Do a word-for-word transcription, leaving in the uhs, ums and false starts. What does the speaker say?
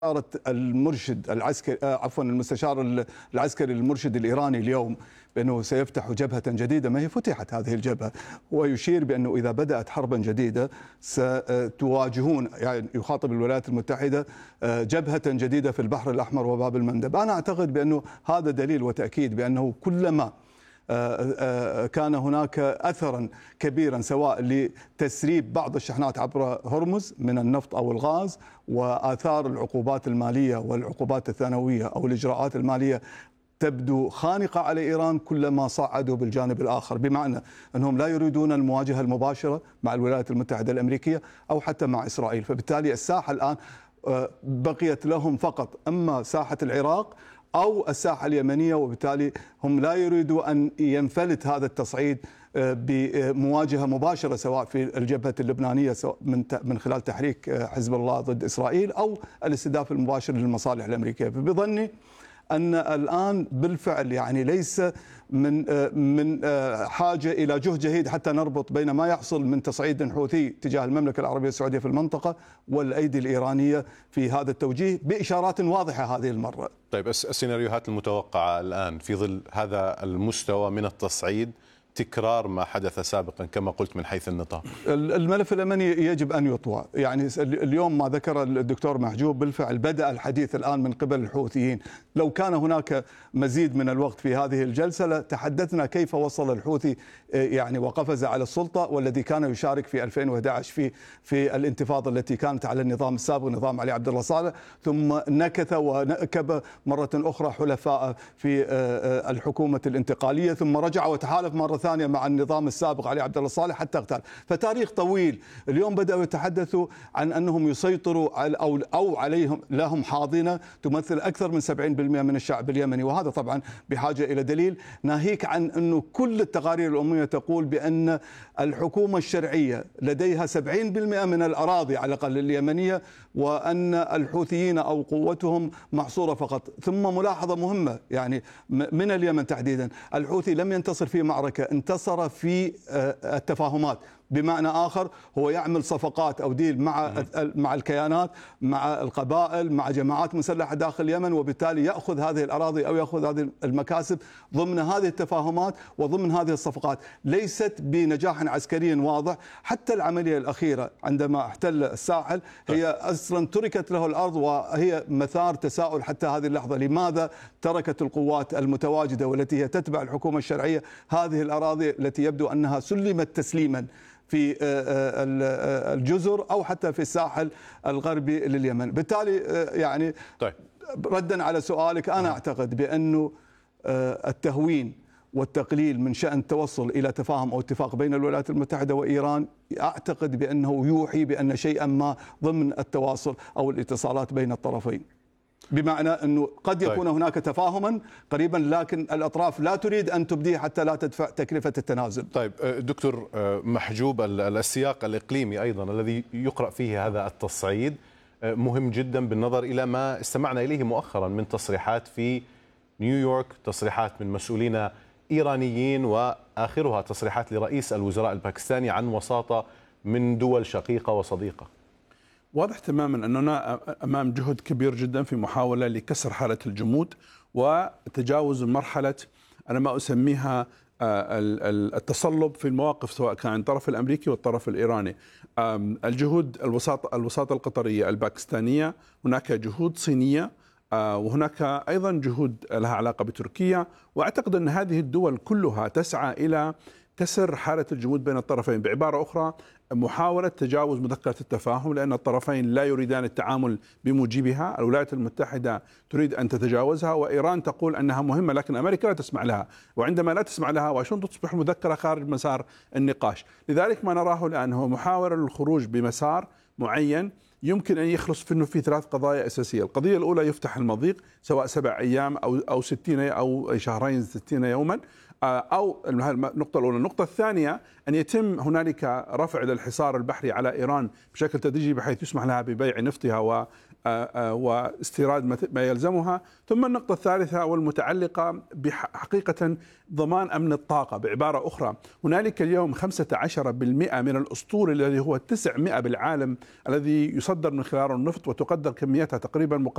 المرشد العسكري عفوا المستشار العسكري المرشد الإيراني اليوم بأنه سيفتح جبهة جديدة، ما هي فتحت هذه الجبهة، ويشير بأنه إذا بدأت حربا جديدة ستواجهون، يعني يخاطب الولايات المتحدة، جبهة جديدة في البحر الأحمر وباب المندب. أنا أعتقد بأنه هذا دليل وتأكيد بأنه كلما كان هناك أثرا كبيرا سواء لتسريب بعض الشحنات عبر هرمز من النفط أو الغاز، وآثار العقوبات المالية والعقوبات الثانوية أو الإجراءات المالية تبدو خانقة على إيران، كلما صعدوا بالجانب الآخر، بمعنى أنهم لا يريدون المواجهة المباشرة مع الولايات المتحدة الأمريكية أو حتى مع إسرائيل. فبالتالي الساحة الآن بقيت لهم فقط إما ساحة العراق أو الساحة اليمنية، وبالتالي هم لا يريدوا أن ينفلت هذا التصعيد بمواجهة مباشرة سواء في الجبهة اللبنانية من من خلال تحريك حزب الله ضد إسرائيل أو الاستهداف المباشر للمصالح الأمريكية. فبظني أن الآن بالفعل يعني ليس من من حاجة إلى جهد جهيد حتى نربط بين ما يحصل من تصعيد حوثي تجاه المملكة العربية السعودية في المنطقة والأيدي الإيرانية في هذا التوجيه بإشارات واضحة هذه المرة. طيب السيناريوهات المتوقعة الآن في ظل هذا المستوى من التصعيد، تكرار ما حدث سابقا كما قلت من حيث النطاق؟ الملف اليمني يجب أن يطوى. يعني اليوم ما ذكر الدكتور محجوب بالفعل بدأ الحديث الآن من قبل الحوثيين. لو كان هناك مزيد من الوقت في هذه الجلسة لتحدثنا كيف وصل الحوثي يعني وقفز على السلطة، والذي كان يشارك في ألفين وأحد عشر في في الانتفاضة التي كانت على النظام السابق نظام علي عبد الله صالح، ثم نكث ونكب مرة أخرى حلفاء في الحكومة الانتقالية، ثم رجع وتحالف مرة ثانية مع النظام السابق علي عبد الله صالح حتى اغتال. فتاريخ طويل. اليوم بدأوا يتحدثوا عن أنهم يسيطروا على أو أو عليهم لهم حاضنة تمثل أكثر من سبعين بالمئة من الشعب اليمني، وهذا طبعا بحاجة إلى دليل، ناهيك عن أنه كل التقارير الأممية تقول بأن الحكومة الشرعية لديها سبعين بالمئة من الأراضي على الأقل اليمنية، وأن الحوثيين أو قوتهم محصورة فقط. ثم ملاحظة مهمة يعني من اليمن تحديدا، الحوثي لم ينتصر في معركة، انتصر في التفاهمات. بمعنى آخر هو يعمل صفقات أو ديل مع مع الكيانات، مع القبائل، مع جماعات مسلحة داخل اليمن، وبالتالي يأخذ هذه الأراضي أو يأخذ هذه المكاسب ضمن هذه التفاهمات وضمن هذه الصفقات، ليست بنجاح عسكري واضح. حتى العملية الأخيرة عندما احتل الساحل هي أصلا تركت له الأرض، وهي مثار تساؤل حتى هذه اللحظة، لماذا تركت القوات المتواجدة والتي هي تتبع الحكومة الشرعية هذه الأراضي التي يبدو أنها سلمت تسليما في الجزر أو حتى في الساحل الغربي لليمن. بالتالي يعني طيب. ردا على سؤالك، أنا أعتقد بأنه التهوين والتقليل من شأن التوصل إلى تفاهم أو اتفاق بين الولايات المتحدة وإيران، أعتقد بأنه يوحي بأن شيئا ما ضمن التواصل أو الاتصالات بين الطرفين، بمعنى أنه قد يكون طيب. هناك تفاهما قريبا، لكن الأطراف لا تريد أن تبديه حتى لا تدفع تكلفة التنازل. طيب دكتور محجوب، السياق الإقليمي أيضا الذي يقرأ فيه هذا التصعيد مهم جدا بالنظر إلى ما استمعنا إليه مؤخرا من تصريحات في نيويورك، تصريحات من مسؤولين إيرانيين، وآخرها تصريحات لرئيس الوزراء الباكستاني عن وساطة من دول شقيقة وصديقة. واضح تماما أننا أمام جهد كبير جدا في محاولة لكسر حالة الجمود وتجاوز مرحلة أنا ما أسميها التصلب في المواقف، سواء كان الطرف الأمريكي والطرف الإيراني. الجهود الوساطة الوساطة القطرية الباكستانية، هناك جهود صينية، وهناك أيضا جهود لها علاقة بتركيا، وأعتقد أن هذه الدول كلها تسعى إلى كسر حالة الجمود بين الطرفين. بعبارة أخرى محاولة تجاوز مذكرة التفاهم، لأن الطرفين لا يريدان التعامل بموجبها. الولايات المتحدة تريد أن تتجاوزها، وإيران تقول أنها مهمة لكن أمريكا لا تسمع لها، وعندما لا تسمع لها واشنطن تصبح المذكرة خارج مسار النقاش. لذلك ما نراه الآن هو محاولة للخروج بمسار معين يمكن أن يخلص فيه في ثلاث قضايا أساسية. القضية الأولى يفتح المضيق، سواء سبع أيام أو أو ستين أو شهرين ستين يوما، أو النقطة الأولى. النقطة الثانية أن يتم هنالك رفع الحصار البحري على إيران بشكل تدريجي بحيث يسمح لها ببيع نفطها و واستيراد ما يلزمها. ثم النقطة الثالثة والمتعلقة بحقيقة ضمان أمن الطاقة. بعبارة أخرى هنالك اليوم خمسة عشر بالمئة من الأسطول الذي هو تسعمئة بالعالم الذي يصدر من خلاله النفط، وتقدر كميتها تقريبا